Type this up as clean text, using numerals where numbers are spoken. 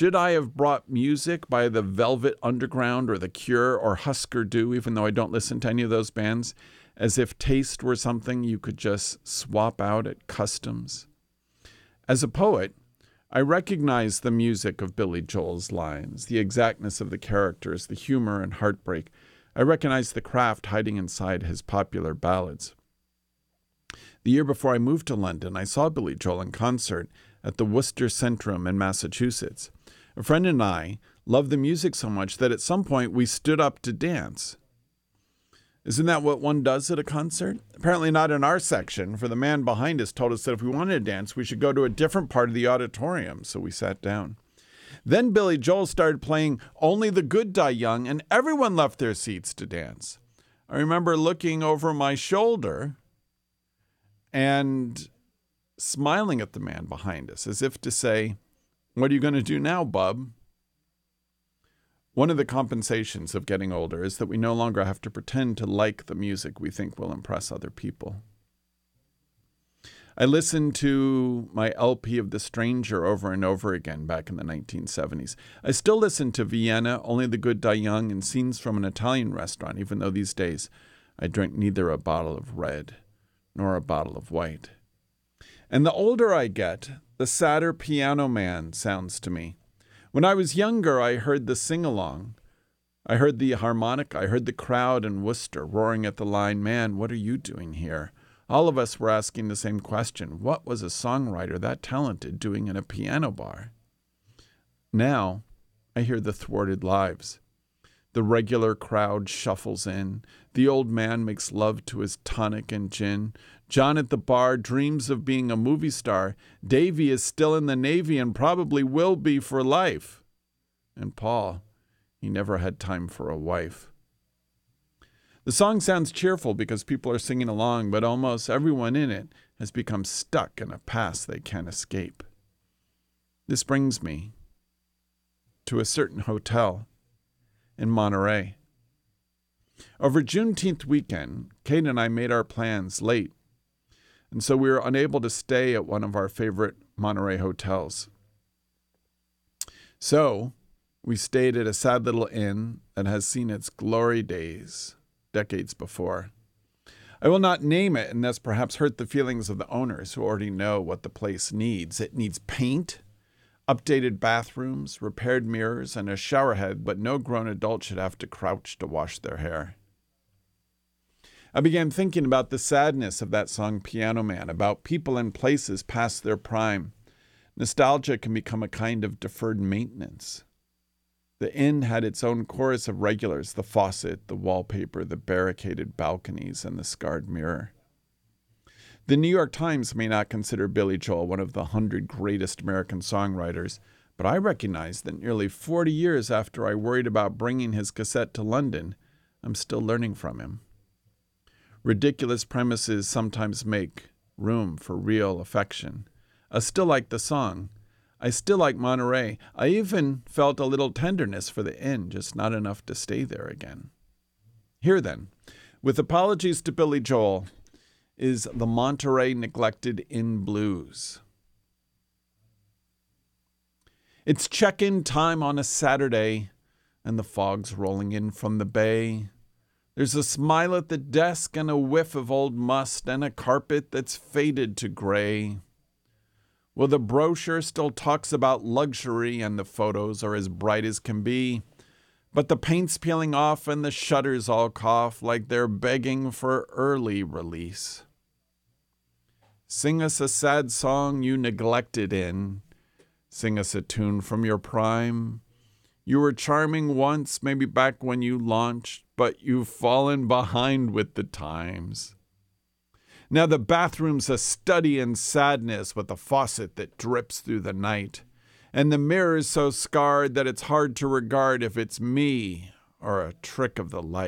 Should I have brought music by the Velvet Underground or The Cure or Husker Du, even though I don't listen to any of those bands, as if taste were something you could just swap out at customs? As a poet, I recognize the music of Billy Joel's lines, the exactness of the characters, the humor and heartbreak. I recognize the craft hiding inside his popular ballads. The year before I moved to London, I saw Billy Joel in concert at the Worcester Centrum in Massachusetts. A friend and I loved the music so much that at some point we stood up to dance. Isn't that what one does at a concert? Apparently not in our section, for the man behind us told us that if we wanted to dance, we should go to a different part of the auditorium, so we sat down. Then Billy Joel started playing Only the Good Die Young, and everyone left their seats to dance. I remember looking over my shoulder and smiling at the man behind us, as if to say, "What are you going to do now, bub?" One of the compensations of getting older is that we no longer have to pretend to like the music we think will impress other people. I listened to my LP of The Stranger over and over again back in the 1970s. I still listen to Vienna, Only the Good Die Young, and Scenes from an Italian Restaurant, even though these days I drink neither a bottle of red nor a bottle of white. And the older I get, the sadder Piano Man sounds to me. When I was younger, I heard the sing-along. I heard the harmonica. I heard the crowd in Worcester roaring at the line, "Man, what are you doing here?" All of us were asking the same question. What was a songwriter that talented doing in a piano bar? Now, I hear the thwarted lives. The regular crowd shuffles in. The old man makes love to his tonic and gin. John at the bar dreams of being a movie star. Davy is still in the Navy and probably will be for life. And Paul, he never had time for a wife. The song sounds cheerful because people are singing along, but almost everyone in it has become stuck in a past they can't escape. This brings me to a certain hotel in Monterey. Over Juneteenth weekend, Kate and I made our plans late, and so we were unable to stay at one of our favorite Monterey hotels. So we stayed at a sad little inn that has seen its glory days decades before. I will not name it and thus perhaps hurt the feelings of the owners who already know what the place needs. It needs paint, updated bathrooms, repaired mirrors, and a showerhead, but no grown adult should have to crouch to wash their hair. I began thinking about the sadness of that song Piano Man, about people and places past their prime. Nostalgia can become a kind of deferred maintenance. The inn had its own chorus of regulars, the faucet, the wallpaper, the barricaded balconies, and the scarred mirror. The New York Times may not consider Billy Joel one of the 100 greatest American songwriters, but I recognize that nearly 40 years after I worried about bringing his cassette to London, I'm still learning from him. Ridiculous premises sometimes make room for real affection. I still like the song. I still like Monterey. I even felt a little tenderness for the inn, just not enough to stay there again. Here then, with apologies to Billy Joel, is the Monterey Neglected Inn Blues. It's check-in time on a Saturday, and the fog's rolling in from the bay. There's a smile at the desk and a whiff of old must and a carpet that's faded to gray. Well, the brochure still talks about luxury and the photos are as bright as can be, but the paint's peeling off and the shutters all cough like they're begging for early release. Sing us a sad song you neglected in. Sing us a tune from your prime. You were charming once, maybe back when you launched, but you've fallen behind with the times. Now the bathroom's a study in sadness with a faucet that drips through the night, and the mirror's so scarred that it's hard to regard if it's me or a trick of the light.